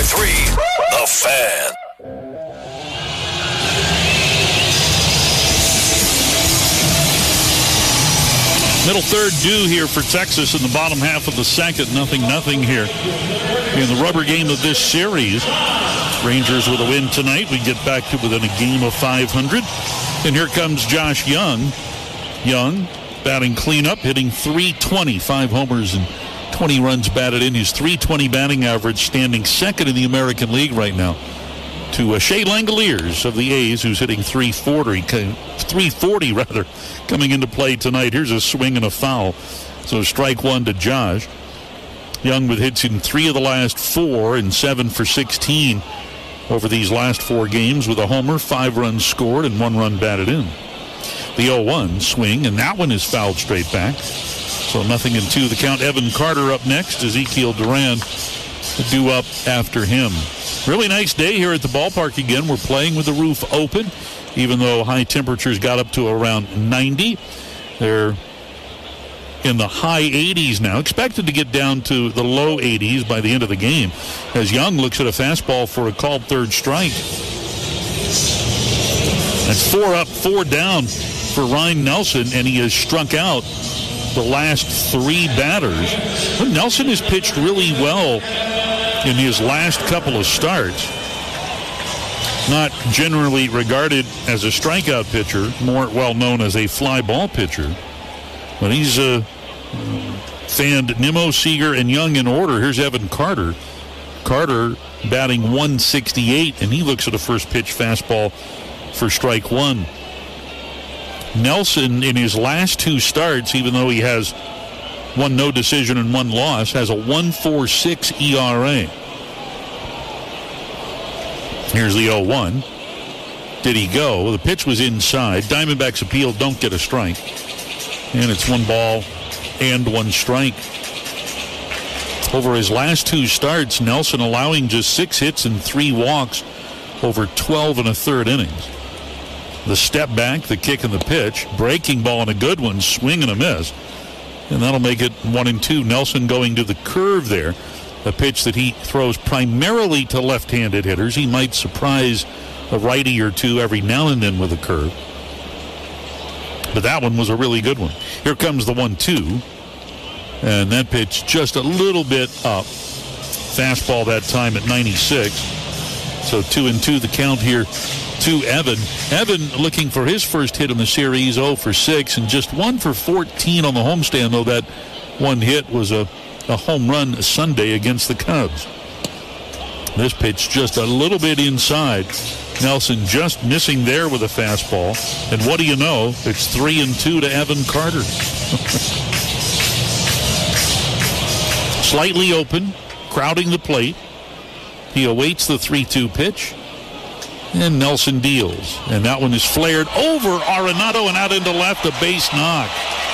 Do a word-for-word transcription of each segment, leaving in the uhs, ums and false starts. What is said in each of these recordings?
three, The Fan. Middle third due here for Texas in the bottom half of the second. Nothing, nothing here in the rubber game of this series. Rangers with a win tonight. We get back to within a game of five hundred. And here comes Josh Young. Young batting cleanup, hitting three twenty, five homers and twenty runs batted in. His three twenty batting average standing second in the American League right now to uh, Shea Langoliers of the A's, who's hitting three forty, three forty rather, coming into play tonight. Here's a swing and a foul. So strike one to Josh. Young with hits in three of the last four and seven for sixteen over these last four games with a homer, five runs scored, and one run batted in. The oh one swing, and that one is fouled straight back. So nothing in two. The count. Evan Carter up next. Ezekiel Duran due up after him. Really nice day here at the ballpark again. We're playing with the roof open, even though high temperatures got up to around ninety. They're in the high eighties now, expected to get down to the low eighties by the end of the game, as Young looks at a fastball for a called third strike. That's four up, four down for Ryan Nelson, and he has struck out the last three batters. But Nelson has pitched really well in his last couple of starts. Not generally regarded as a strikeout pitcher, more well known as a fly ball pitcher. But he's uh, fanned Nimmo, Seager, and Young in order. Here's Evan Carter. Carter batting one sixty-eight, and he looks at a first pitch fastball for strike one. Nelson, in his last two starts, even though he has one no decision and one loss, has a one forty-six E R A. Here's the oh one. Did he go? The pitch was inside. Diamondbacks appeal, don't get a strike. And it's one ball and one strike. Over his last two starts, Nelson allowing just six hits and three walks over twelve and a third innings. The step back, the kick and the pitch, breaking ball and a good one, swing and a miss. And that'll make it one and two. Nelson going to the curve there, a pitch that he throws primarily to left-handed hitters. He might surprise a righty or two every now and then with a curve. But that one was a really good one. Here comes the one two. And that pitch just a little bit up. Fastball that time at ninety-six. So two and two the count here to Evan. Evan looking for his first hit in the series, oh for six, and just one for fourteen on the homestand, though that one hit was a, a home run Sunday against the Cubs. This pitch just a little bit inside. Nelson just missing there with a fastball. And what do you know? It's three and two to Evan Carter. Slightly open, crowding the plate. He awaits the three two pitch. And Nelson deals. And that one is flared over Arenado and out into left, a base knock.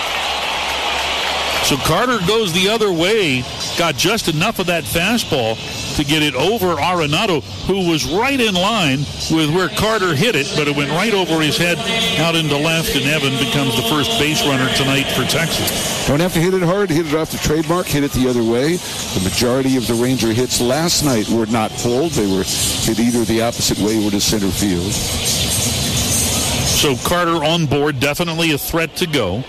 So Carter goes the other way, got just enough of that fastball to get it over Arenado, who was right in line with where Carter hit it, but it went right over his head out into left, and Evan becomes the first base runner tonight for Texas. Don't have to hit it hard, hit it off the trademark, hit it the other way. The majority of the Ranger hits last night were not pulled. They were hit either the opposite way or to center field. So Carter on board, definitely a threat to go.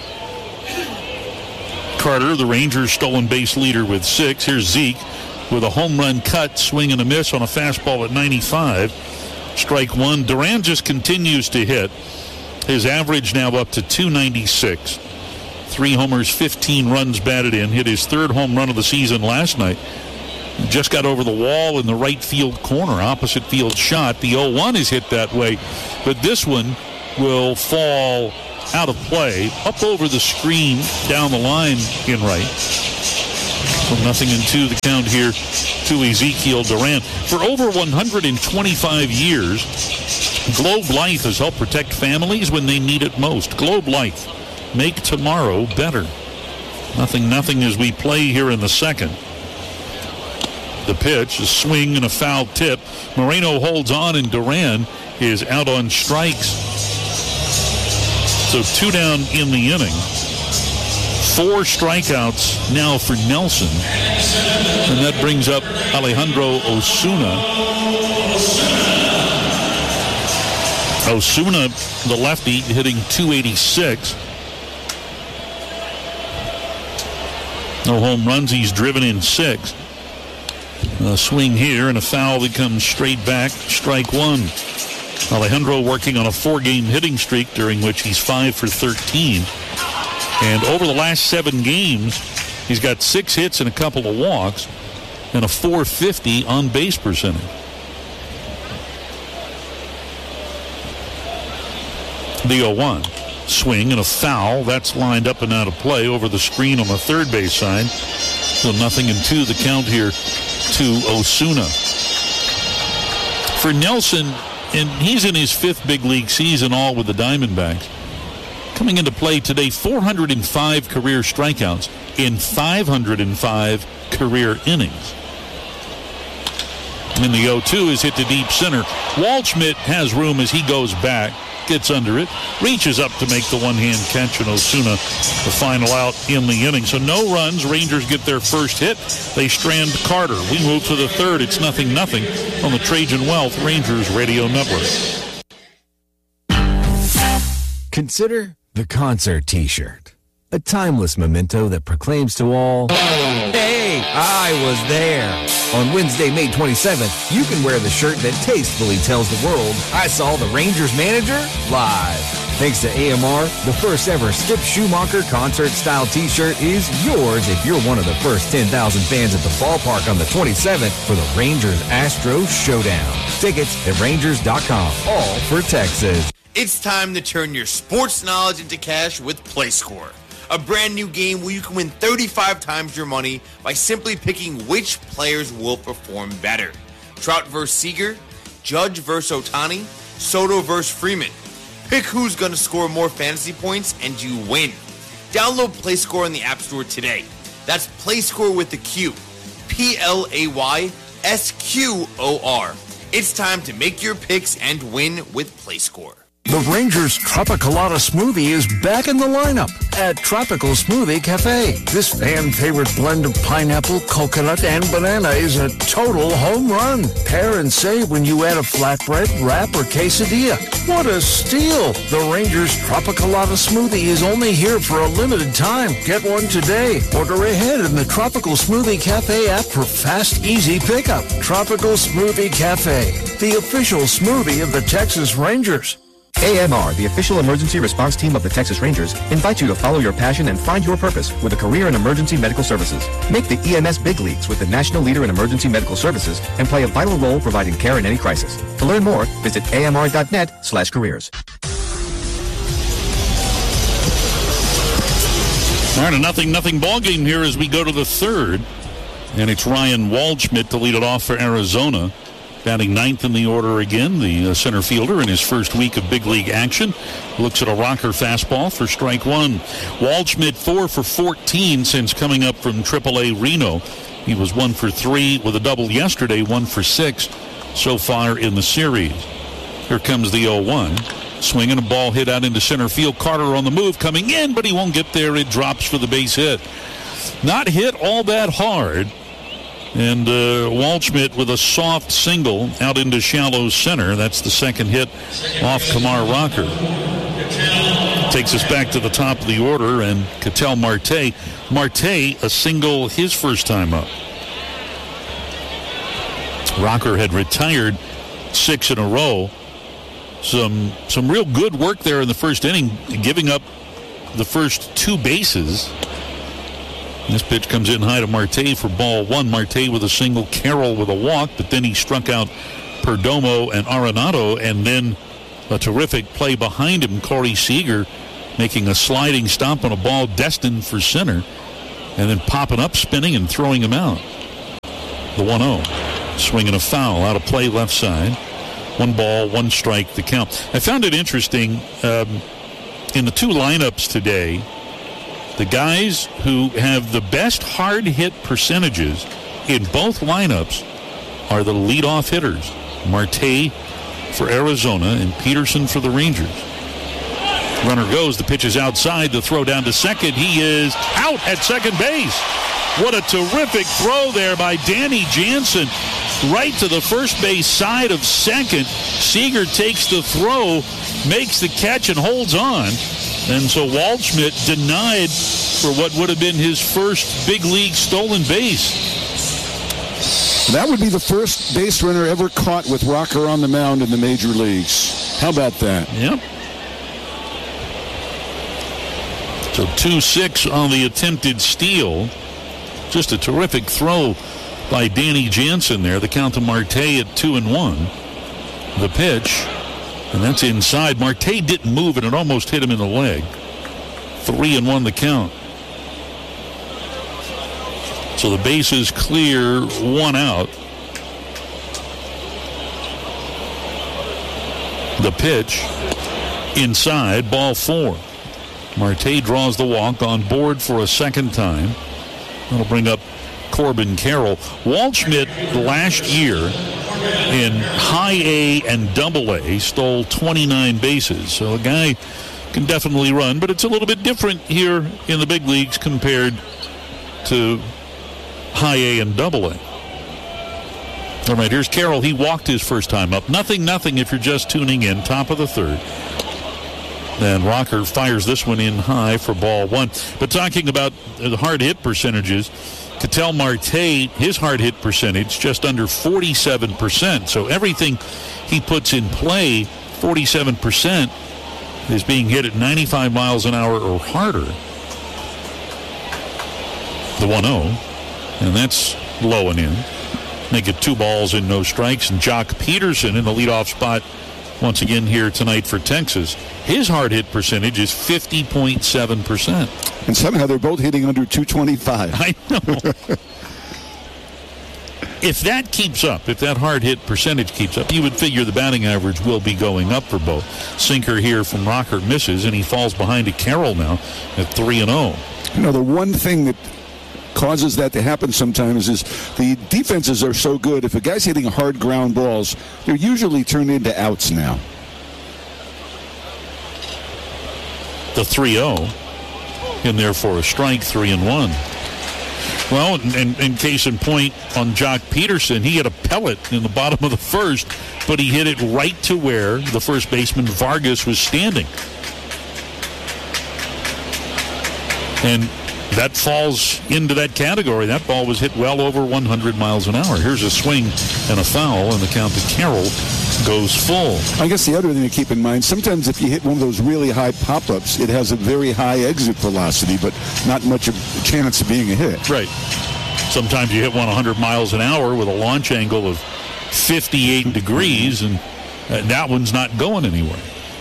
Carter, the Rangers' stolen base leader with six. Here's Zeke with a home run cut, swing and a miss on a fastball at ninety-five. Strike one. Duran just continues to hit. His average now up to two ninety-six. Three homers, fifteen runs batted in. Hit his third home run of the season last night. Just got over the wall in the right field corner, opposite field shot. The oh one is hit that way, but this one will fall out of play, up over the screen, down the line in right. So nothing in two the count here to Ezekiel Duran. For over one hundred twenty-five years, Globe Life has helped protect families when they need it most. Globe Life, make tomorrow better. Nothing, nothing as we play here in the second. The pitch, a swing and a foul tip. Moreno holds on, and Duran is out on strikes. So two down in the inning. Four strikeouts now for Nelson. And that brings up Alejandro Osuna. Osuna, the lefty, hitting two eighty-six. No home runs. He's driven in six. A swing here and a foul that comes straight back. Strike one. Alejandro working on a four-game hitting streak during which he's five for thirteen. And over the last seven games, he's got six hits and a couple of walks and a four fifty on-base percentage. The oh one. Swing and a foul. That's lined up and out of play over the screen on the third base side. So nothing in two, the count here to Osuna. For Nelson, and he's in his fifth big league season all with the Diamondbacks. Coming into play today, four hundred five career strikeouts in five hundred five career innings. And the oh two is hit to deep center. Waldschmidt has room as he goes back. Gets under it, reaches up to make the one-hand catch, and Osuna the final out in the inning. So no runs. Rangers get their first hit. They strand Carter. We move to the third. It's nothing nothing on the Trajan Wealth Rangers Radio Network. Consider the concert t-shirt. A timeless memento that proclaims to all, hey, I was there. On Wednesday, May twenty-seventh, you can wear the shirt that tastefully tells the world, I saw the Rangers manager live. Thanks to A M R, the first ever Skip Schumacher concert-style t-shirt is yours if you're one of the first ten thousand fans at the ballpark on the twenty-seventh for the Rangers-Astros Showdown. Tickets at Rangers dot com, all for Texas. It's time to turn your sports knowledge into cash with PlayScore. A brand new game where you can win thirty-five times your money by simply picking which players will perform better. Trout versus Seager, Judge versus Ohtani, Soto versus Freeman. Pick who's going to score more fantasy points and you win. Download PlayScore in the App Store today. That's PlayScore with the Q. P L A Y S Q O R. It's time to make your picks and win with PlayScore. The Rangers Tropicalata Smoothie is back in the lineup at Tropical Smoothie Cafe. This fan-favorite blend of pineapple, coconut, and banana is a total home run. Pair and save when you add a flatbread, wrap, or quesadilla. What a steal! The Rangers Tropicalata Smoothie is only here for a limited time. Get one today. Order ahead in the Tropical Smoothie Cafe app for fast, easy pickup. Tropical Smoothie Cafe, the official smoothie of the Texas Rangers. A M R, the official emergency response team of the Texas Rangers, invites you to follow your passion and find your purpose with a career in emergency medical services. Make the E M S big leagues with the national leader in emergency medical services and play a vital role providing care in any crisis. To learn more, visit A M R dot net slash careers. All right, a nothing nothing ball game here as we go to the third, and it's Ryan Waldschmidt to lead it off for Arizona. Batting ninth in the order again, the uh, center fielder in his first week of big league action. Looks at a rocker fastball for strike one. Waldschmidt four for fourteen since coming up from triple A Reno. He was one for three with a double yesterday, one for six so far in the series. Here comes the oh one. Swinging a ball hit out into center field. Carter on the move coming in, but he won't get there. It drops for the base hit. Not hit all that hard. And uh, Waldschmidt with a soft single out into shallow center. That's the second hit off Kamar Rocker. Takes us back to the top of the order, and Ketel Marte. Marte, a single his first time up. Rocker had retired six in a row. Some, some real good work there in the first inning, giving up the first two bases. This pitch comes in high to Marte for ball one. Marte with a single, Carroll with a walk, but then he struck out Perdomo and Arenado, and then a terrific play behind him, Corey Seager making a sliding stop on a ball destined for center, and then popping up, spinning, and throwing him out. The one oh. Swinging a foul out of play left side. One ball, one strike, the count. I found it interesting um, in the two lineups today. The guys who have the best hard hit percentages in both lineups are the leadoff hitters. Marte for Arizona and Peterson for the Rangers. Runner goes. The pitch is outside. The throw down to second. He is out at second base. What a terrific throw there by Danny Jansen. Right to the first base side of second. Seager takes the throw, makes the catch, and holds on. And so Waldschmidt denied for what would have been his first big league stolen base. That would be the first base runner ever caught with Rocker on the mound in the major leagues. How about that? Yep. So two six on the attempted steal. Just a terrific throw by Danny Jansen there. The count to Marte at two and one. The pitch, and that's inside. Marte didn't move, and it almost hit him in the leg. Three and one the count. So the base is clear, one out. The pitch, inside, ball four. Marte draws the walk, on board for a second time. That'll bring up Corbin Carroll. Waldschmidt last year in high A and double A stole twenty-nine bases. So a guy can definitely run, but it's a little bit different here in the big leagues compared to high A and double A. All right, here's Carroll. He walked his first time up. Nothing, nothing if you're just tuning in. Top of the third. And Rocker fires this one in high for ball one. But talking about the hard hit percentages, Ketel Marte, his hard hit percentage, just under forty-seven percent. So everything he puts in play, forty-seven percent, is being hit at ninety-five miles an hour or harder. The one oh. And that's low and in. Make it two balls and no strikes. And Jock Peterson in the leadoff spot once again here tonight for Texas. His hard hit percentage is fifty point seven percent. And somehow they're both hitting under two twenty-five. I know. If that keeps up, if that hard hit percentage keeps up, you would figure the batting average will be going up for both. Sinker here from Rocker misses, and he falls behind to Carroll now at three and oh. You know, the one thing that causes that to happen sometimes is the defenses are so good. If a guy's hitting hard ground balls, they're usually turned into outs now. The three oh in there for a strike, three and one. Well, in, in case in point on Jock Peterson, he hit a pellet in the bottom of the first, but he hit it right to where the first baseman Vargas was standing. And that falls into that category. That ball was hit well over one hundred miles an hour. Here's a swing and a foul, and the count to Carroll goes full. I guess the other thing to keep in mind, sometimes if you hit one of those really high pop-ups, it has a very high exit velocity, but not much of a chance of being a hit. Right. Sometimes you hit one one hundred miles an hour with a launch angle of fifty-eight degrees, and uh, that one's not going anywhere.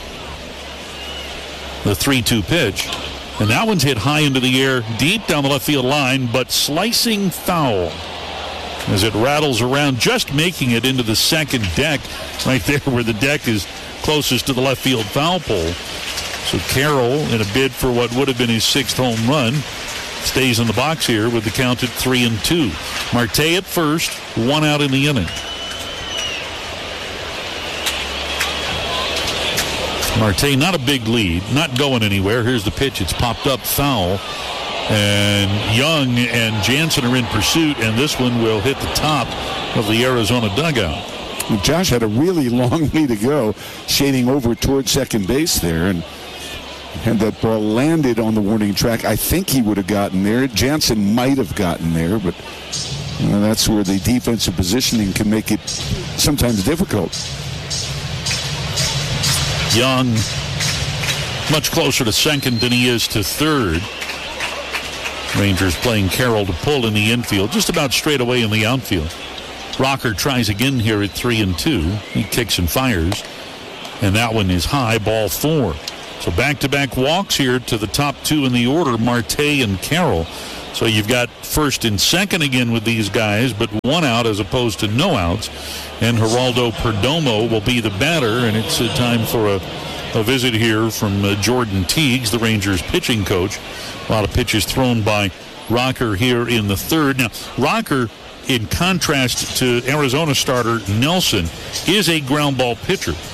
The three two pitch. And that one's hit high into the air, deep down the left field line, but slicing foul as it rattles around, just making it into the second deck, right there where the deck is closest to the left field foul pole. So Carroll, in a bid for what would have been his sixth home run, stays in the box here with the count at three and two. Marte at first, one out in the inning. Marte, not a big lead, not going anywhere. Here's the pitch. It's popped up foul. And Young and Jansen are in pursuit, and this one will hit the top of the Arizona dugout. Josh had a really long way to go, shading over towards second base there, and had that ball landed on the warning track, I think he would have gotten there. Jansen might have gotten there, but you know, that's where the defensive positioning can make it sometimes difficult. Young much closer to second than he is to third. Rangers playing Carroll to pull in the infield, just about straight away in the outfield. Rocker tries again here at three and two. He kicks and fires, and that one is high, ball four. So back-to-back walks here to the top two in the order, Marte and Carroll. So you've got first and second again with these guys, but one out as opposed to no outs. And Geraldo Perdomo will be the batter, and it's a time for a, a visit here from uh, Jordan Teagues, the Rangers pitching coach. A lot of pitches thrown by Rocker here in the third. Now, Rocker, in contrast to Arizona starter Nelson, is a ground ball pitcher.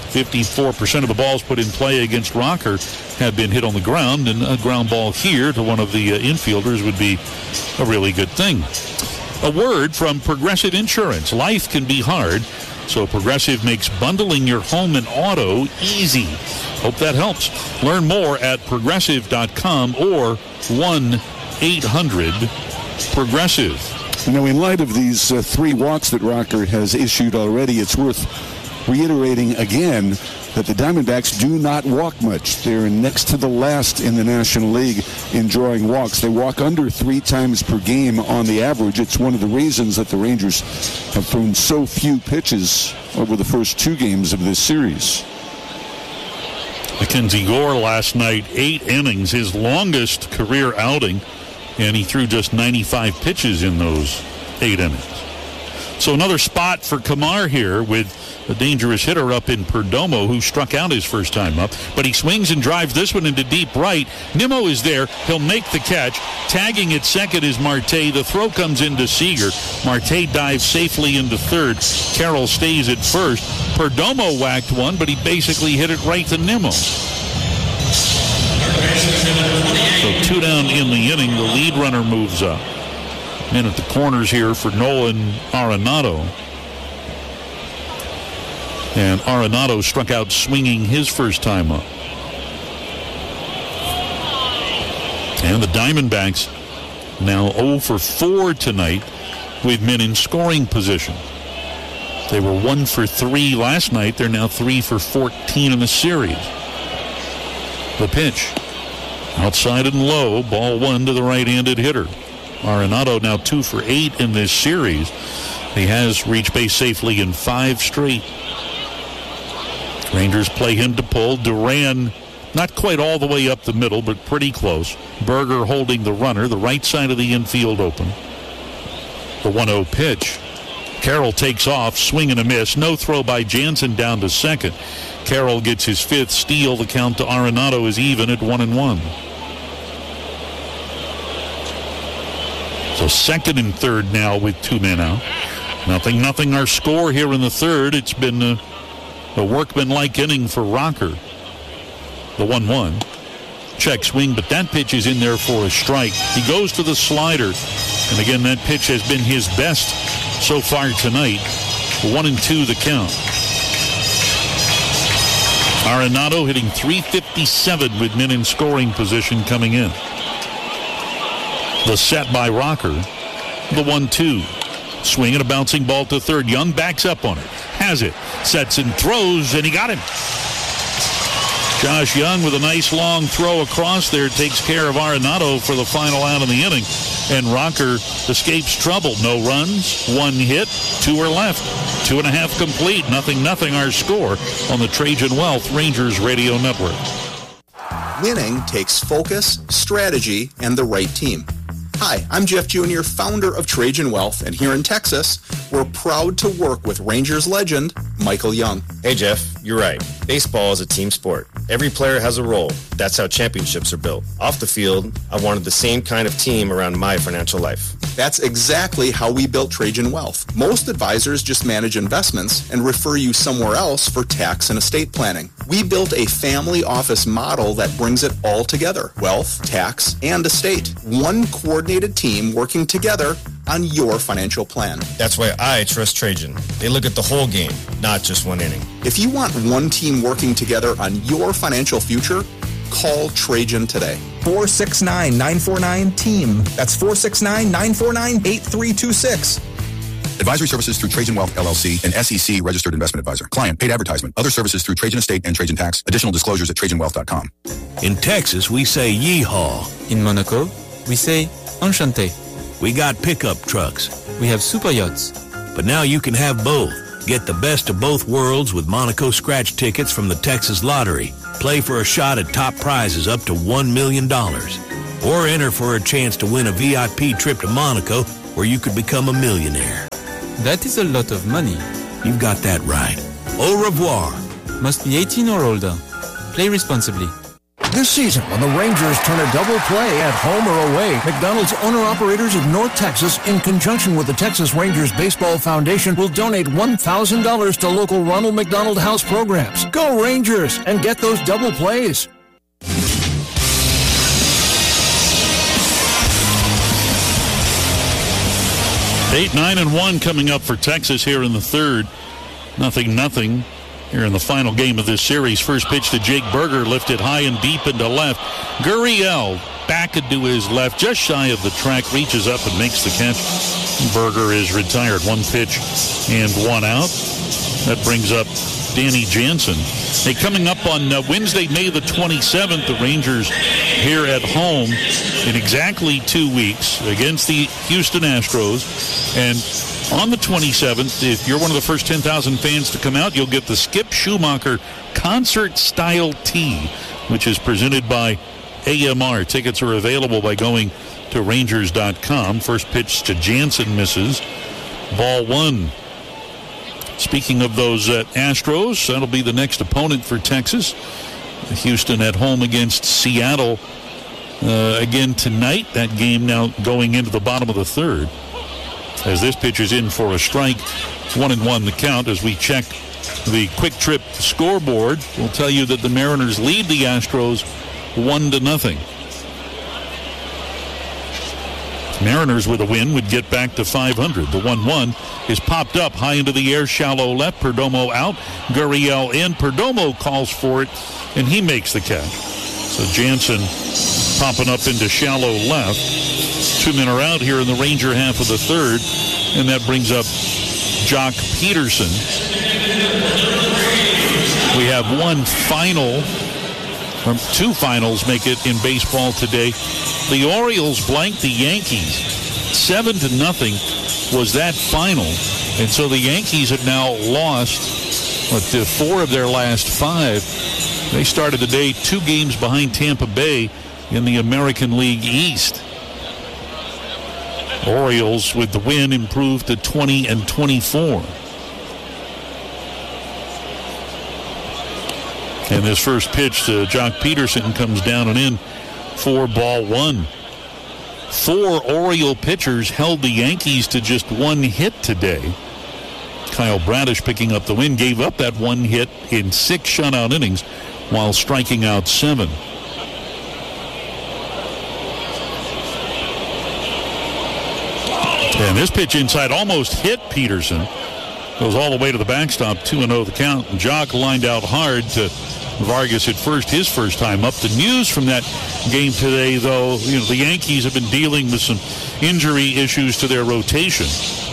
fifty-four percent of the balls put in play against Rocker have been hit on the ground, and a ground ball here to one of the uh, infielders would be a really good thing. A word from Progressive Insurance. Life can be hard, so Progressive makes bundling your home and auto easy. Hope that helps. Learn more at progressive dot com or one eight hundred progressive. You know, in light of these uh, three walks that Rocker has issued already, it's worth reiterating again that the Diamondbacks do not walk much. They're next to the last in the National League in drawing walks. They walk under three times per game on the average. It's one of the reasons that the Rangers have thrown so few pitches over the first two games of this series. Mackenzie Gore last night, eight innings, his longest career outing, and he threw just ninety-five pitches in those eight innings. So another spot for Kamar here with a dangerous hitter up in Perdomo, who struck out his first time up. But he swings and drives this one into deep right. Nimmo is there. He'll make the catch. Tagging at second is Marte. The throw comes into Seager. Marte dives safely into third. Carroll stays at first. Perdomo whacked one, but he basically hit it right to Nimmo. So two down in the inning. The lead runner moves up. In at the corners here for Nolan Arenado. And Arenado struck out swinging his first time up. And the Diamondbacks now oh for four tonight with men in scoring position. They were one for three last night. They're now three for fourteen in the series. The pitch. Outside and low. Ball one to the right-handed hitter. Arenado now two for eight in this series. He has reached base safely in five straight. Rangers play him to pull. Duran not quite all the way up the middle, but pretty close. Berger holding the runner. The right side of the infield open. The one oh pitch. Carroll takes off. Swing and a miss. No throw by Jansen down to second. Carroll gets his fifth steal. The count to Arenado is even at one and one. So second and third now with two men out. Nothing, nothing our score here in the third. It's been a, a workmanlike inning for Rocker. The one one. Check swing, but that pitch is in there for a strike. He goes to the slider. And again, that pitch has been his best so far tonight. One and two the count. Arenado hitting three fifty-seven with men in scoring position coming in. The set by Rocker. The one two. Swing and a bouncing ball to third. Young backs up on it. Has it. Sets and throws, and he got him. Josh Young with a nice long throw across there takes care of Arenado for the final out of the inning. And Rocker escapes trouble. No runs, one hit, two are left. Two and a half complete. Nothing, nothing our score on the Trajan Wealth Rangers Radio Network. Winning takes focus, strategy, and the right team. Hi, I'm Jeff Junior, founder of Trajan Wealth, and here in Texas, we're proud to work with Rangers legend, Michael Young. Hey, Jeff, you're right. Baseball is a team sport. Every player has a role. That's how championships are built. Off the field, I wanted the same kind of team around my financial life. That's exactly how we built Trajan Wealth. Most advisors just manage investments and refer you somewhere else for tax and estate planning. We built a family office model that brings it all together. Wealth, tax, and estate. One coordinated team working together on your financial plan. That's why I trust Trajan. They look at the whole game, not just one inning. If you want one team working together on your financial future, call Trajan today. four six nine, nine four nine, team. That's four six nine, nine four nine, eight three two six. Advisory services through Trajan Wealth, L L C, an S E C registered investment advisor. Client paid advertisement. Other services through Trajan Estate and Trajan Tax. Additional disclosures at trajan wealth dot com. In Texas, we say yeehaw. In Monaco, we say enchanté. We got pickup trucks. We have super yachts. But now you can have both. Get the best of both worlds with Monaco scratch tickets from the Texas Lottery. Play for a shot at top prizes up to one million dollars. Or enter for a chance to win a V I P trip to Monaco where you could become a millionaire. That is a lot of money. You've got that right. Au revoir. Must be eighteen or older. Play responsibly. This season, when the Rangers turn a double play at home or away, McDonald's owner-operators of North Texas, in conjunction with the Texas Rangers Baseball Foundation, will donate one thousand dollars to local Ronald McDonald House programs. Go Rangers and get those double plays. Eight, nine, and one coming up for Texas here in the third. Nothing, nothing here in the final game of this series. First pitch to Jake Berger, lifted high and deep into left. Gurriel back into his left, just shy of the track, reaches up and makes the catch. Berger is retired. One pitch and one out. That brings up Danny Jansen. Hey, coming up on uh, Wednesday, May the twenty-seventh, the Rangers here at home in exactly two weeks against the Houston Astros. And on the twenty-seventh, if you're one of the first ten thousand fans to come out, you'll get the Skip Schumacher concert-style tee, which is presented by A M R. Tickets are available by going to Rangers dot com. First pitch to Jansen misses. Ball one. Speaking of those uh, Astros, that'll be the next opponent for Texas. Houston at home against Seattle uh, again tonight. That game now going into the bottom of the third. As this pitch is in for a strike, one and one the count. As we check the Quick Trip scoreboard, we'll tell you that the Mariners lead the Astros one to nothing. Mariners with a win would get back to five hundred. The one one is popped up high into the air, shallow left. Perdomo out, Gurriel in. Perdomo calls for it, and he makes the catch. So Jansen popping up into shallow left. Two men are out here in the Ranger half of the third, and that brings up Jock Peterson. We have one final, or two finals make it in baseball today. The Orioles blanked the Yankees. Seven to nothing was that final. And so the Yankees have now lost what, to four of their last five. They started the day two games behind Tampa Bay in the American League East. Orioles with the win improved to twenty and twenty-four. And this first pitch to Jock Peterson comes down and in for ball one. Four Oriole pitchers held the Yankees to just one hit today. Kyle Bradish picking up the win, gave up that one hit in six shutout innings while striking out seven. And this pitch inside almost hit Peterson. Goes all the way to the backstop, two and oh the count. And Jock lined out hard to Vargas at first, his first time up. The news from that game today, though, you know, the Yankees have been dealing with some injury issues to their rotation.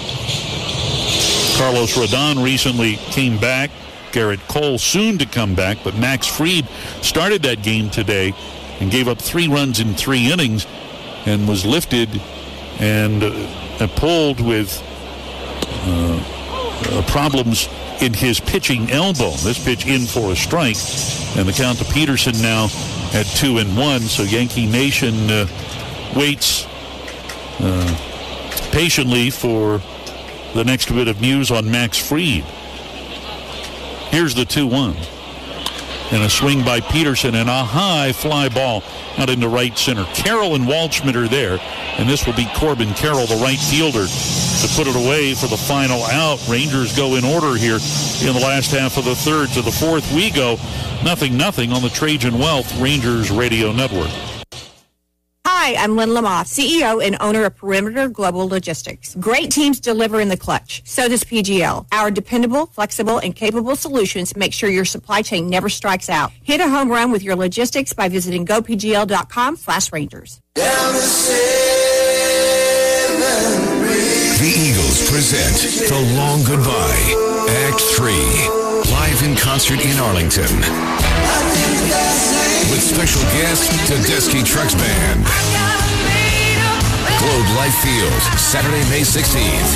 Carlos Rodon recently came back. Garrett Cole soon to come back, but Max Fried started that game today and gave up three runs in three innings and was lifted and uh, pulled with uh, uh, problems in his pitching elbow. This pitch in for a strike, and the count to Peterson now at two and one. So Yankee Nation uh, waits uh, patiently for the next bit of news on Max Fried. Here's the two one. And a swing by Peterson and a high fly ball out into right center. Carroll and Waldschmidt are there, and this will be Corbin Carroll, the right fielder, to put it away for the final out. Rangers go in order here in the last half of the third. To the fourth we go. Nothing, nothing on the Trajan Wealth Rangers Radio Network. Hi, I'm Lynn Lamoth, C E O and owner of Perimeter Global Logistics. Great teams deliver in the clutch. So does P G L. Our dependable, flexible, and capable solutions make sure your supply chain never strikes out. Hit a home run with your logistics by visiting go p g l dot com slash Rangers. The Eagles present The Long Goodbye, Act three, live in concert in Arlington. With special guest, Tedeschi Trucks Band. Globe Life Field, Saturday, May sixteenth.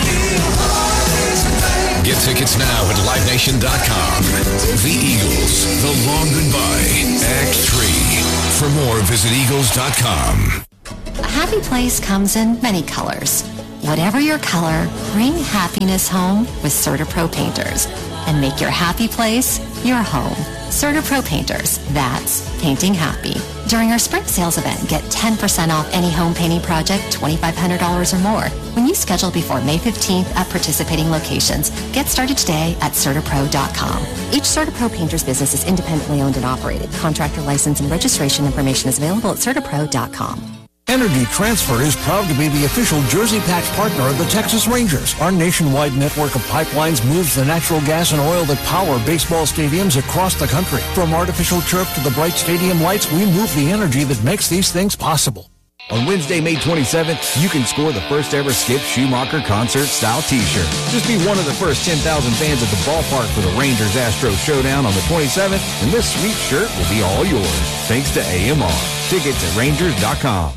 Get tickets now at live nation dot com. The Eagles, The Long Goodbye, Act three. For more, visit eagles dot com. A happy place comes in many colors. Whatever your color, bring happiness home with CertaPro Painters and make your happy place your home. CertaPro Painters, that's painting happy. During our spring sales event, get ten percent off any home painting project, twenty-five hundred dollars or more. When you schedule before May fifteenth at participating locations, get started today at CertaPro dot com. Each CertaPro Painters business is independently owned and operated. Contractor license and registration information is available at CertaPro dot com. Energy Transfer is proud to be the official Jersey Patch partner of the Texas Rangers. Our nationwide network of pipelines moves the natural gas and oil that power baseball stadiums across the country. From artificial turf to the bright stadium lights, we move the energy that makes these things possible. On Wednesday, May twenty-seventh, you can score the first ever Skip Schumacher concert-style t-shirt. Just be one of the first ten thousand fans at the ballpark for the Rangers-Astros showdown on the twenty-seventh, and this sweet shirt will be all yours, thanks to A M R. Tickets at Rangers dot com.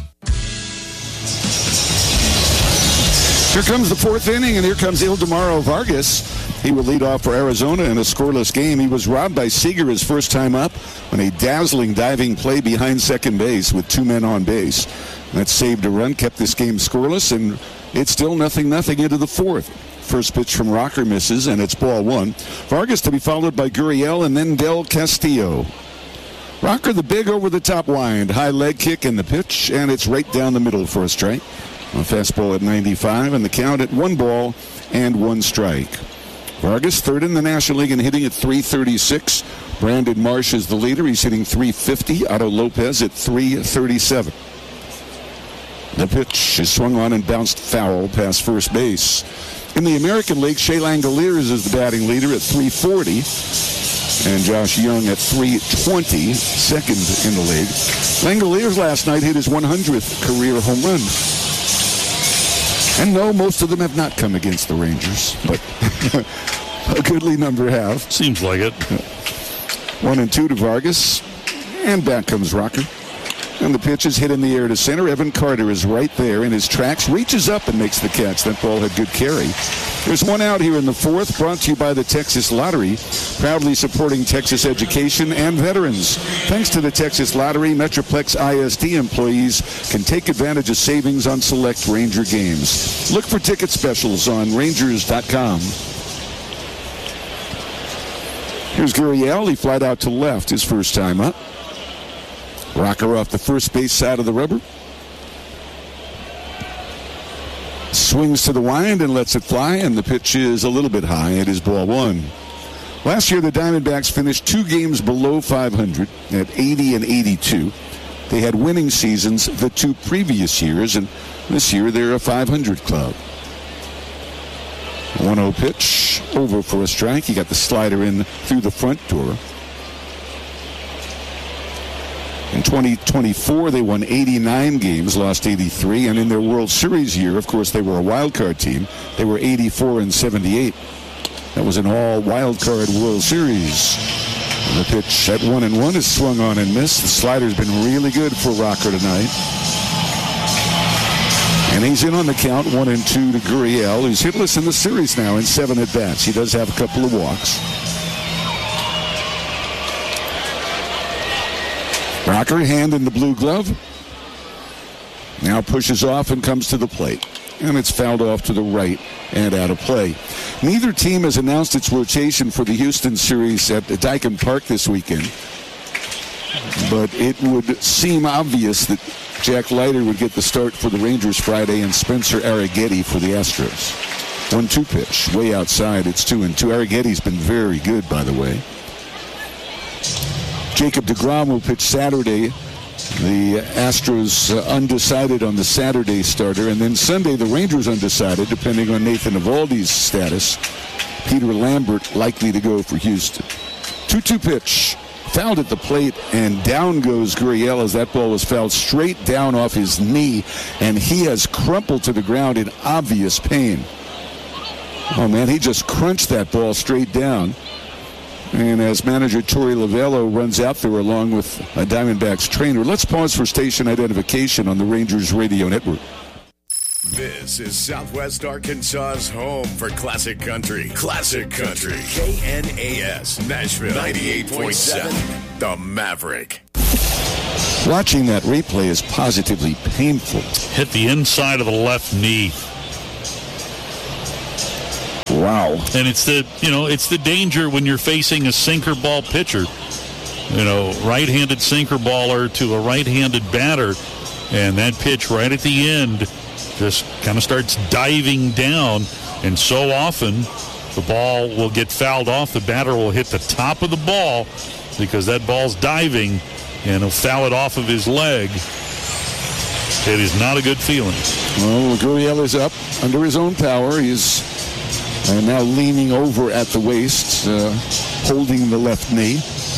Here comes the fourth inning, and here comes Ildemaro Vargas. He will lead off for Arizona in a scoreless game. He was robbed by Seager his first time up on a dazzling diving play behind second base with two men on base. That saved a run, kept this game scoreless, and it's still nothing nothing into the fourth. First pitch from Rocker misses, and it's ball one. Vargas to be followed by Gurriel and then Del Castillo. Rocker the big over-the-top wind. High leg kick and the pitch, and it's right down the middle for a strike. A fastball at ninety-five, and the count at one ball and one strike. Vargas third in the National League and hitting at three thirty-six. Brandon Marsh is the leader. He's hitting three fifty. Otto Lopez at three thirty-seven. The pitch is swung on and bounced foul past first base. In the American League, Shea Langoliers is the batting leader at three forty. And Josh Young at three twenty, second in the league. Langoliers last night hit his one hundredth career home run. And no, most of them have not come against the Rangers, but a goodly number have. Seems like it. One and two to Vargas, and back comes Rocker. And the pitch is hit in the air to center. Evan Carter is right there in his tracks, reaches up and makes the catch. That ball had good carry. There's one out here in the fourth, brought to you by the Texas Lottery, proudly supporting Texas education and veterans. Thanks to the Texas Lottery, Metroplex I S D employees can take advantage of savings on select Ranger games. Look for ticket specials on Rangers dot com. Here's Gurriel. He flied out to left his first time up. Rocker off the first base side of the rubber. Swings to the wind and lets it fly, and the pitch is a little bit high. It is ball one. Last year, the Diamondbacks finished two games below five hundred at eighty and eighty-two. They had winning seasons the two previous years, and this year they're a five hundred club. one oh pitch, over for a strike. He got the slider in through the front door. In twenty twenty-four, they won eighty-nine games, lost eighty-three, and in their World Series year, of course, they were a wild card team. They were eighty-four and seventy-eight. That was an all wild card World Series. And the pitch at one and one is swung on and missed. The slider's been really good for Rocker tonight. And he's in on the count, one and two to Gurriel, who's hitless in the series now in seven at bats. He does have a couple of walks. Rocker, hand in the blue glove. Now pushes off and comes to the plate. And it's fouled off to the right and out of play. Neither team has announced its rotation for the Houston series at Dyken Park this weekend. But it would seem obvious that Jack Leiter would get the start for the Rangers Friday and Spencer Arrighetti for the Astros. one two pitch, way outside. It's two and two. Arrighetti's been very good, by the way. Jacob deGrom will pitch Saturday. The Astros uh, undecided on the Saturday starter. And then Sunday, the Rangers undecided, depending on Nathan Eovaldi's status. Peter Lambert likely to go for Houston. two two pitch. Fouled at the plate, and down goes Gurriel as that ball was fouled straight down off his knee. And he has crumpled to the ground in obvious pain. Oh, man, he just crunched that ball straight down. And as manager Torey Lovello runs out there along with a Diamondbacks trainer, let's pause for station identification on the Rangers Radio Network. This is Southwest Arkansas's home for classic country. Classic country. K N A S, Nashville, ninety-eight point seven, The Maverick. Watching that replay is positively painful. Hit the inside of the left knee. Wow. And it's the, you know, it's the danger when you're facing a sinker ball pitcher. You know, right-handed sinker baller to a right-handed batter. And that pitch right at the end just kind of starts diving down. And so often the ball will get fouled off. The batter will hit the top of the ball because that ball's diving, and he'll foul it off of his leg. It is not a good feeling. Well, Gurriel is up under his own power. He's uh, now leaning over at the waist, uh, holding the left knee.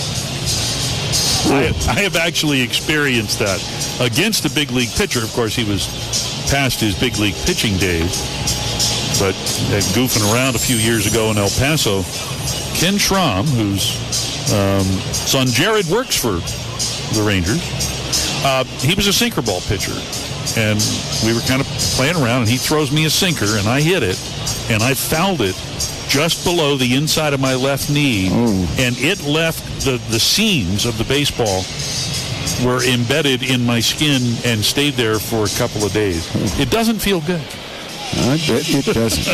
I, I have actually experienced that against a big league pitcher. Of course, he was past his big league pitching days. But uh, goofing around a few years ago in El Paso, Ken Schramm, whose um, son Jared works for the Rangers, uh, he was a sinker ball pitcher. And we were kind of playing around, and he throws me a sinker, and I hit it, and I fouled it just below the inside of my left knee, oh. and it left the, the seams of the baseball were embedded in my skin and stayed there for a couple of days. It doesn't feel good. I bet it doesn't.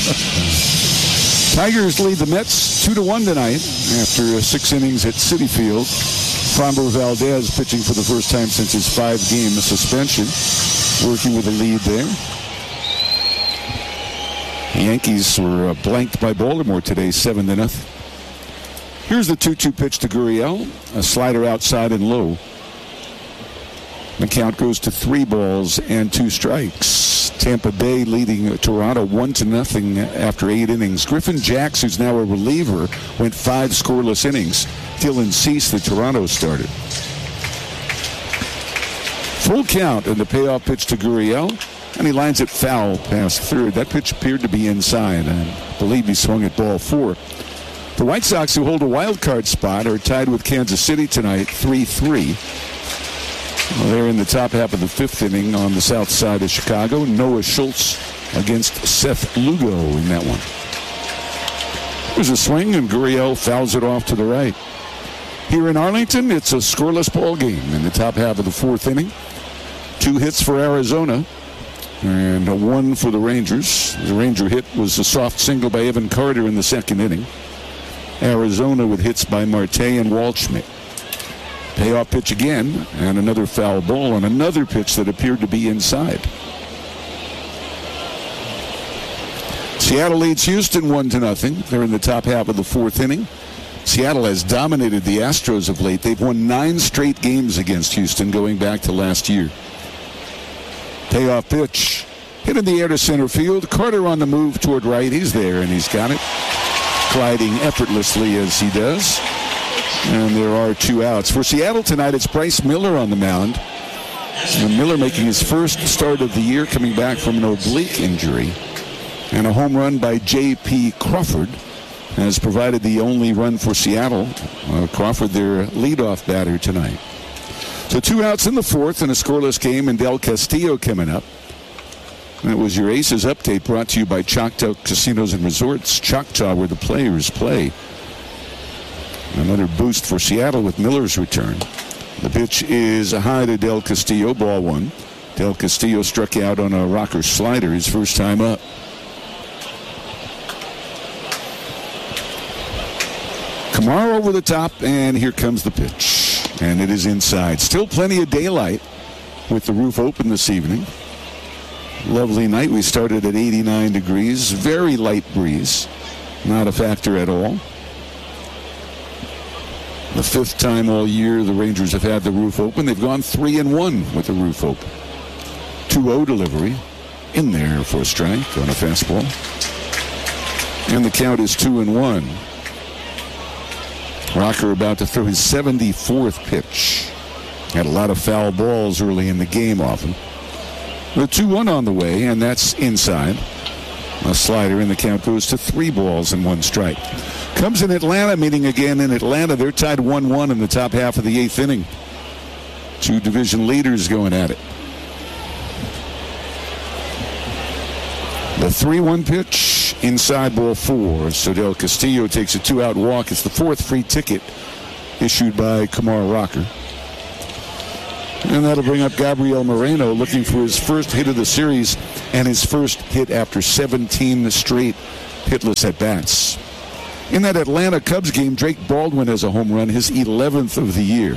Tigers lead the Mets two to one tonight after six innings at Citi Field. Framber Valdez pitching for the first time since his five-game suspension, working with a lead there. The Yankees were uh, blanked by Baltimore today, seven to nothing. Here's the two two pitch to Gurriel, a slider outside and low. The count goes to three balls and two strikes. Tampa Bay leading Toronto one to nothing after eight innings. Griffin Jacks, who's now a reliever, went five scoreless innings. Dylan Cease, the Toronto starter. Full count in the payoff pitch to Gurriel, and he lines it foul past third. That pitch appeared to be inside. I believe he swung at ball four. The White Sox, who hold a wild card spot, are tied with Kansas City tonight, three three. Well, they're in the top half of the fifth inning on the south side of Chicago. Noah Schultz against Seth Lugo in that one. There's a swing, and Gurriel fouls it off to the right. Here in Arlington, it's a scoreless ball game in the top half of the fourth inning. Two hits for Arizona and a one for the Rangers. The Ranger hit was a soft single by Evan Carter in the second inning. Arizona with hits by Marte and Waldschmidt. Payoff pitch again, and another foul ball on another pitch that appeared to be inside. Seattle leads Houston one to nothing. They're in the top half of the fourth inning. Seattle has dominated the Astros of late. They've won nine straight games against Houston going back to last year. Payoff pitch. Hit in the air to center field. Carter on the move toward right. He's there, and he's got it. Gliding effortlessly as he does. And there are two outs. For Seattle tonight, it's Bryce Miller on the mound. And Miller making his first start of the year, coming back from an oblique injury. And a home run by J P Crawford has provided the only run for Seattle. Uh, Crawford, their leadoff batter tonight. So two outs in the fourth and a scoreless game, and Del Castillo coming up. That was your Aces update, brought to you by Choctaw Casinos and Resorts. Choctaw, where the players play. Another boost for Seattle with Miller's return. The pitch is high to Del Castillo, ball one. Del Castillo struck out on a rocker slider his first time up. Kamara over the top, and here comes the pitch. And it is inside. Still plenty of daylight with the roof open this evening. Lovely night. We started at eighty-nine degrees. Very light breeze. Not a factor at all. The fifth time all year the Rangers have had the roof open. They've gone three and one with the roof open. two oh delivery in there for a strike on a fastball. And the count is two and one. Rocker about to throw his seventy-fourth pitch. Had a lot of foul balls early in the game often. The two one on the way, and that's inside. A slider, and the count goes to three balls and one strike. Comes in Atlanta, meeting again in Atlanta. They're tied one one in the top half of the eighth inning. Two division leaders going at it. The three one pitch, inside ball four. So Del Castillo takes a two-out walk. It's the fourth free ticket issued by Kumar Rocker. And that'll bring up Gabriel Moreno, looking for his first hit of the series and his first hit after seventeen straight hitless at-bats. In that Atlanta Cubs game, Drake Baldwin has a home run, his eleventh of the year.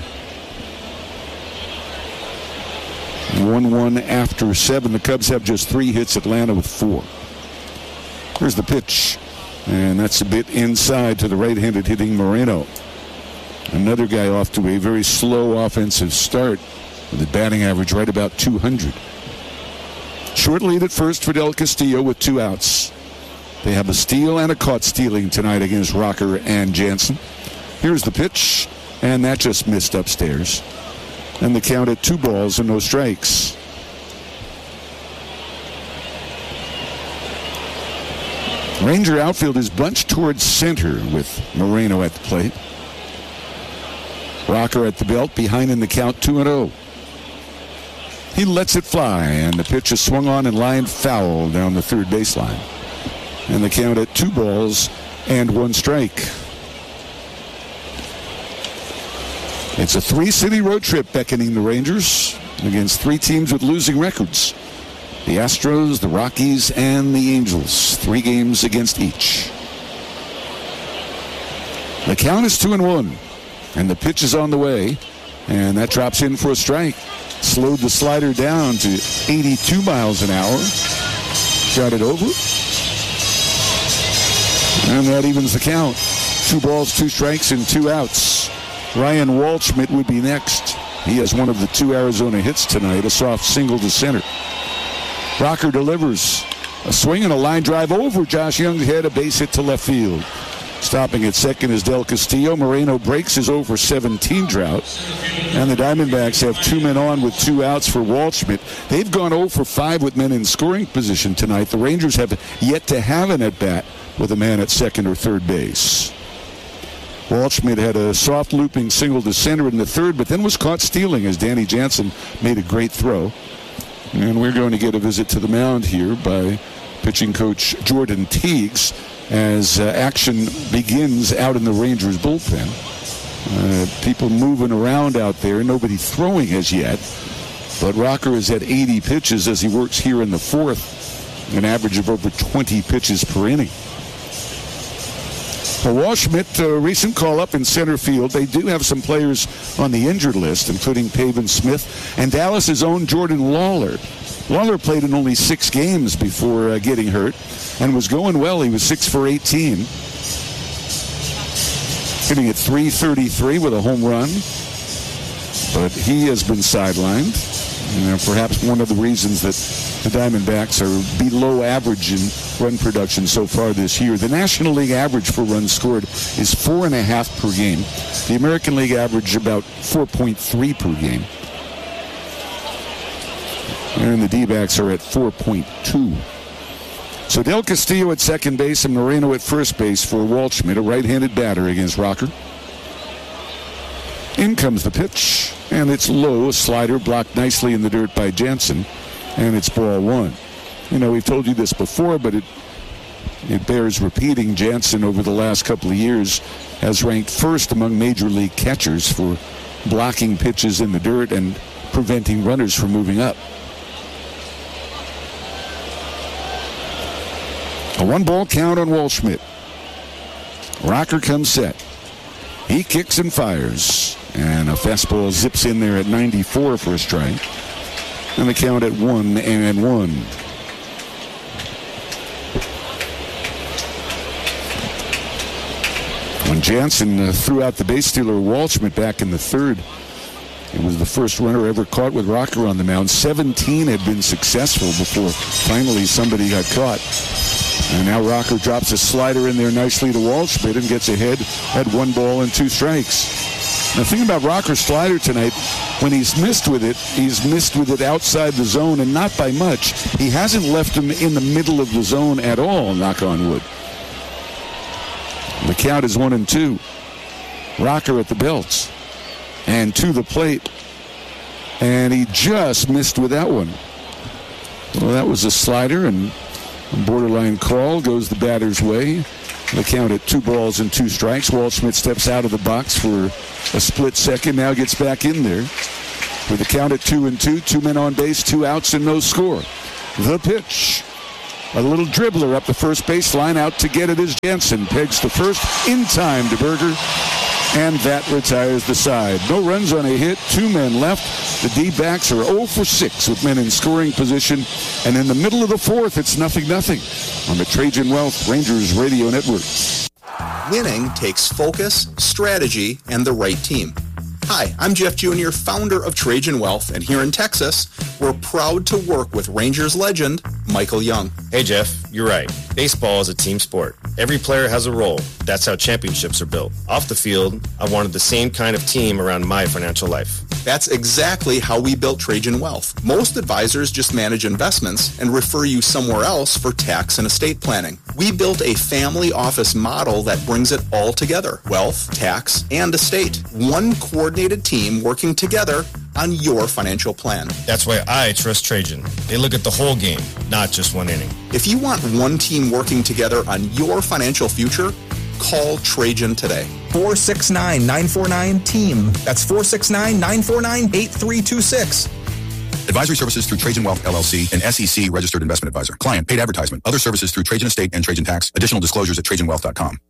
one one after seven. The Cubs have just three hits, Atlanta with four. Here's the pitch, and that's a bit inside to the right-handed hitting Moreno. Another guy off to a very slow offensive start with a batting average right about two hundred. Short lead at first for Del Castillo with two outs. They have a steal and a caught stealing tonight against Rocker and Jansen. Here's the pitch, and that just missed upstairs. And the count at two balls and no strikes. Ranger outfield is bunched towards center with Moreno at the plate. Rocker at the belt, behind in the count, two and oh. He lets it fly, and the pitch is swung on and lined foul down the third baseline. And the count at two balls and one strike. It's a three-city road trip beckoning the Rangers against three teams with losing records. The Astros, the Rockies, and the Angels. Three games against each. The count is two and one, and the pitch is on the way, and that drops in for a strike. Slowed the slider down to eighty-two miles an hour. Got it over. And that evens the count. Two balls, two strikes, and two outs. Ryan Waldschmidt would be next. He has one of the two Arizona hits tonight, a soft single to center. Rocker delivers. A swing and a line drive over Josh Young's head, a base hit to left field. Stopping at second is Del Castillo. Moreno breaks his oh for seventeen drought. And the Diamondbacks have two men on with two outs for Waldschmidt. They've gone oh for five with men in scoring position tonight. The Rangers have yet to have an at-bat with a man at second or third base. Waldschmidt had a soft looping single to center in the third, but then was caught stealing as Danny Jansen made a great throw. And we're going to get a visit to the mound here by pitching coach Jordan Teagues as uh, action begins out in the Rangers bullpen. Uh, people moving around out there, nobody throwing as yet. But Rocker is at eighty pitches as he works here in the fourth, an average of over twenty pitches per inning. Well, Waldschmidt, a recent call-up in center field. They do have some players on the injured list, including Pavin Smith and Dallas's own Jordan Lawler. Lawler played in only six games before uh, getting hurt and was going well. He was six for eighteen. Hitting at three thirty-three with a home run. But he has been sidelined. You know, perhaps one of the reasons that the Diamondbacks are below average in run production so far this year. The National League average for runs scored is four and a half per game. The American League average about four point three per game. And the D-backs are at four point two. So Del Castillo at second base and Moreno at first base for Waldschmidt, a right-handed batter against Rocker. In comes the pitch, and it's low, a slider blocked nicely in the dirt by Jansen, and it's ball one. You know, we've told you this before, but it it bears repeating. Jansen over the last couple of years has ranked first among major league catchers for blocking pitches in the dirt and preventing runners from moving up. A one-ball count on Waldschmidt. Rocker comes set. He kicks and fires. And a fastball zips in there at ninety-four for a strike. And the count at one and one. When Jansen uh, threw out the base stealer Waldschmidt back in the third, it was the first runner ever caught with Rocker on the mound. seventeen had been successful before finally somebody got caught. And now Rocker drops a slider in there nicely to Waldschmidt and gets ahead at one ball and two strikes. The thing about Rocker's slider tonight, when he's missed with it, he's missed with it outside the zone and not by much. He hasn't left him in the middle of the zone at all, knock on wood. The count is one and two. Rocker at the belts and to the plate. And he just missed with that one. Well, that was a slider and borderline call, goes the batter's way. The count at two balls and two strikes. Waldschmidt steps out of the box for a split second, now gets back in there. With the count at two and two, two men on base, two outs and no score. The pitch. A little dribbler up the first baseline. Out to get it is Jansen. Pegs the first in time to Berger. And that retires the side. No runs on a hit. Two men left. The D-backs are oh for six with men in scoring position. And in the middle of the fourth, it's nothing nothing on the Trajan Wealth Rangers Radio Network. Winning takes focus, strategy, and the right team. Hi, I'm Jeff Junior, founder of Trajan Wealth, and here in Texas, we're proud to work with Rangers legend, Michael Young. Hey, Jeff, you're right. Baseball is a team sport. Every player has a role. That's how championships are built. Off the field, I wanted the same kind of team around my financial life. That's exactly how we built Trajan Wealth. Most advisors just manage investments and refer you somewhere else for tax and estate planning. We built a family office model that brings it all together. Wealth, tax, and estate. One coordinated team working together on your financial plan. That's why I trust Trajan. They look at the whole game, not just one inning. If you want one team working together on your financial future, call Trajan today. four six nine, nine four nine, team. That's four six nine, nine four nine, eight three two six. Advisory services through Trajan Wealth, L L C, an S E C registered investment advisor. Client paid advertisement. Other services through Trajan Estate and Trajan Tax. Additional disclosures at trajan wealth dot com.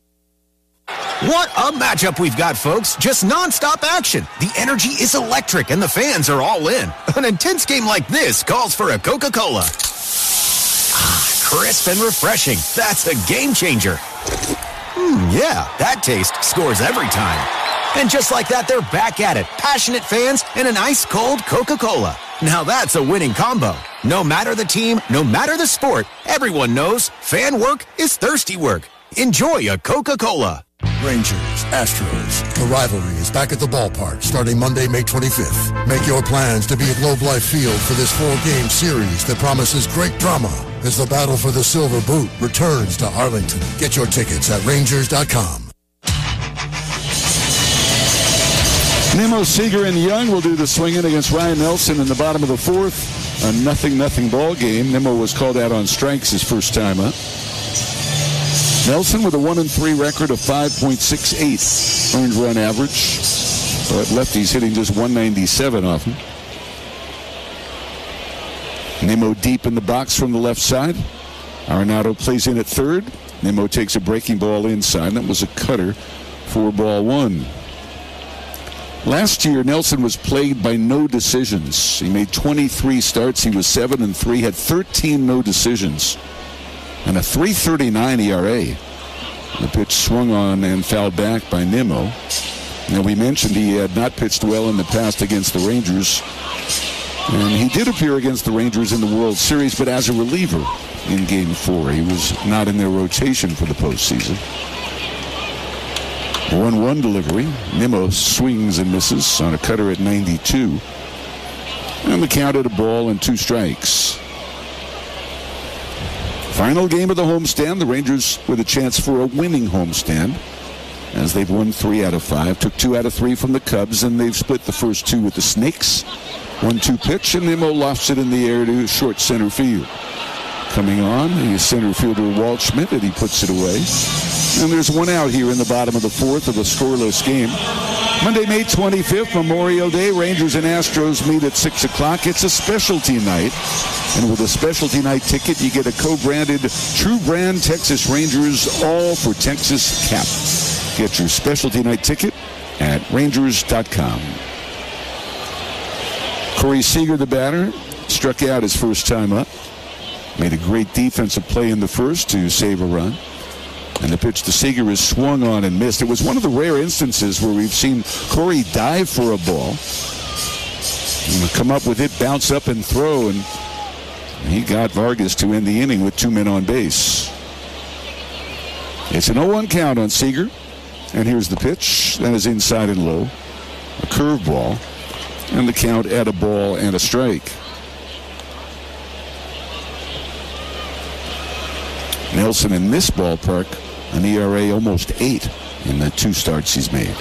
What a matchup we've got, folks. Just nonstop action. The energy is electric and the fans are all in. An intense game like this calls for a Coca-Cola. Ah, crisp and refreshing. That's a game changer. Hmm, yeah, that taste scores every time. And just like that, they're back at it. Passionate fans and an ice-cold Coca-Cola. Now that's a winning combo. No matter the team, no matter the sport, everyone knows fan work is thirsty work. Enjoy a Coca-Cola. Rangers, Astros. The rivalry is back at the ballpark starting Monday, May twenty-fifth. Make your plans to be at Globe Life Field for this four-game series that promises great drama as the battle for the Silver Boot returns to Arlington. Get your tickets at rangers dot com. Nimmo, Seager, and Young will do the swinging against Ryan Nelson in the bottom of the fourth. A nothing nothing ball game. Nimmo was called out on strikes his first time up. Nelson with a one and three record of five point six eight earned run average. But lefties hitting just one ninety-seven off him. Nimmo deep in the box from the left side. Arenado plays in at third. Nimmo takes a breaking ball inside. That was a cutter for ball one. Last year, Nelson was plagued by no decisions. He made twenty-three starts. He was seven and three, had thirteen no decisions, and a three thirty-nine E R A. The pitch swung on and fouled back by Nimmo. Now, we mentioned he had not pitched well in the past against the Rangers, and he did appear against the Rangers in the World Series, but as a reliever in Game four. He was not in their rotation for the postseason. one one delivery. Nimmo swings and misses on a cutter at ninety-two. And the count at a ball and two strikes. Final game of the homestand. The Rangers with a chance for a winning homestand, as they've won three out of five. Took two out of three from the Cubs, and they've split the first two with the Snakes. one two pitch, and Nimmo lofts it in the air to short center field. Coming on, the center fielder Walt Schmidt, and he puts it away. And there's one out here in the bottom of the fourth of a scoreless game. Monday, May twenty-fifth, Memorial Day. Rangers and Astros meet at six o'clock. It's a specialty night. And with a specialty night ticket, you get a co-branded True Brand Texas Rangers All for Texas cap. Get your specialty night ticket at rangers dot com. Corey Seager, the batter, struck out his first time up. Made a great defensive play in the first to save a run. And the pitch to Seager is swung on and missed. It was one of the rare instances where we've seen Corey dive for a ball, and come up with it, bounce up and throw, and he got Vargas to end the inning with two men on base. It's an oh one count on Seager. And here's the pitch. That is inside and low. A curveball. And the count at a ball and a strike. Nelson in this ballpark, an E R A almost eight in the two starts he's made.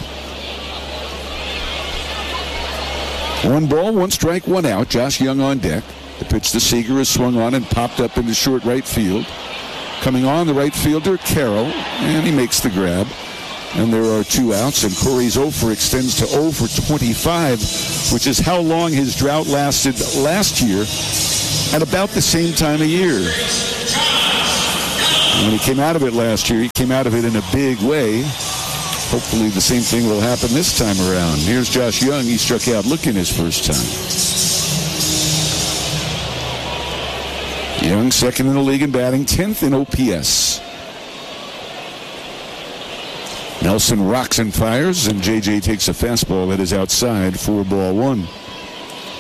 One ball, one strike, one out. Josh Young on deck. The pitch to Seager is swung on and popped up into short right field. Coming on, the right fielder, Carroll, and he makes the grab. And there are two outs, and Corey's oh for extends to oh for twenty-five, which is how long his drought lasted last year at about the same time of year. When he came out of it last year, he came out of it in a big way. Hopefully the same thing will happen this time around. Here's Josh Young. He struck out looking his first time. Young, second in the league in batting, tenth in O P S. Nelson rocks and fires, and J J takes a fastball that is outside for ball one.